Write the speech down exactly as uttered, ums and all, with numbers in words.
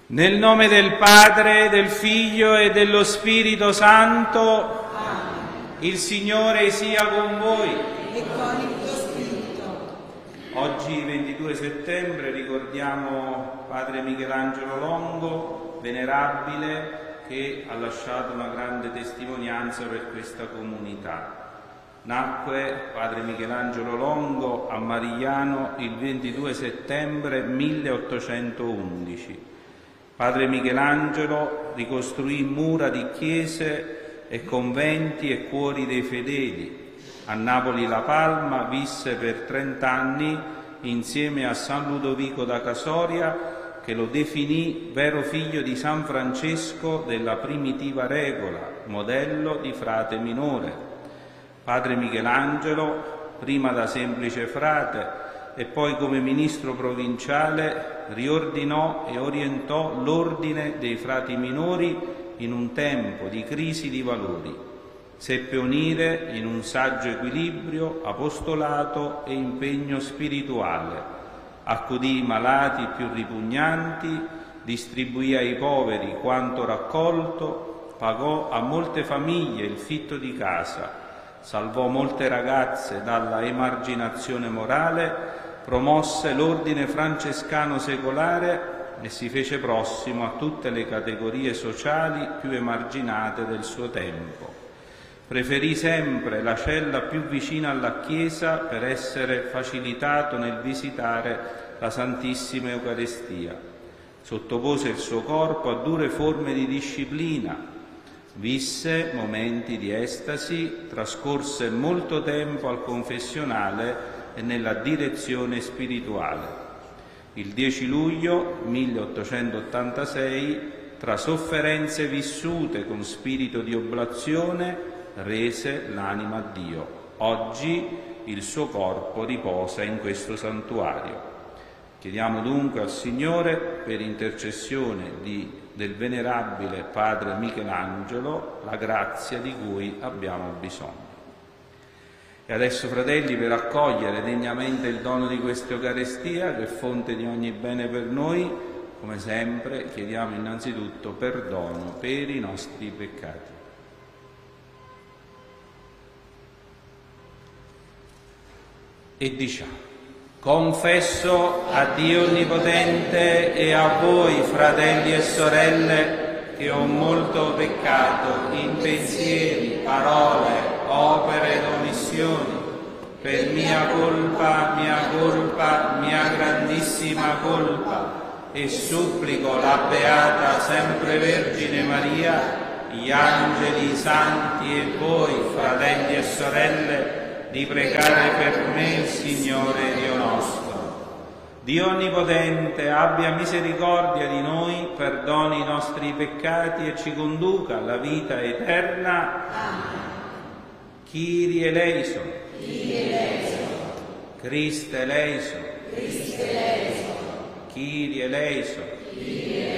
Nel nome del Padre, del Figlio e dello Spirito Santo. Amen. Il Signore sia con voi. E con il tuo spirito. Oggi, ventidue settembre, ricordiamo Padre Michelangelo Longo, venerabile, che ha lasciato una grande testimonianza per questa comunità. Nacque Padre Michelangelo Longo a Marigliano il ventidue settembre milleottocentoundici. Padre Michelangelo ricostruì mura di chiese e conventi e cuori dei fedeli. A Napoli La Palma visse per trent'anni insieme a San Ludovico da Casoria, che lo definì vero figlio di San Francesco della primitiva regola, modello di frate minore. Padre Michelangelo, prima da semplice frate e poi come ministro provinciale, riordinò e orientò l'ordine dei frati minori in un tempo di crisi di valori. Seppe unire in un saggio equilibrio apostolato e impegno spirituale. Accudì i malati più ripugnanti, distribuì ai poveri quanto raccolto, pagò a molte famiglie il fitto di casa, salvò molte ragazze dalla emarginazione morale, promosse l'ordine francescano secolare e si fece prossimo a tutte le categorie sociali più emarginate del suo tempo. Preferì sempre la cella più vicina alla Chiesa per essere facilitato nel visitare la Santissima Eucaristia. Sottopose il suo corpo a dure forme di disciplina, visse momenti di estasi, trascorse molto tempo al confessionale e nella direzione spirituale. Il dieci luglio milleottocentottantasei, tra sofferenze vissute con spirito di oblazione, rese l'anima a Dio. Oggi il suo corpo riposa in questo santuario. Chiediamo dunque al Signore, per intercessione di, del venerabile Padre Michelangelo, la grazia di cui abbiamo bisogno. E adesso, fratelli, per accogliere degnamente il dono di questa Eucaristia, che è fonte di ogni bene per noi, come sempre chiediamo innanzitutto perdono per i nostri peccati. E diciamo: confesso a Dio Onnipotente e a voi, fratelli e sorelle, che ho molto peccato in pensieri, parole, opere ed omissioni, per mia colpa, mia colpa, mia grandissima colpa, e supplico la Beata Sempre Vergine Maria, gli angeli, i santi e voi, fratelli e sorelle, di pregare per me il Signore Dio nostro. Dio Onnipotente abbia misericordia di noi, perdoni i nostri peccati e ci conduca alla vita eterna. Amen. Kyrie eleison. Kyrie eleison. Christe eleison. Christe eleison. Kyrie eleison. Kyrie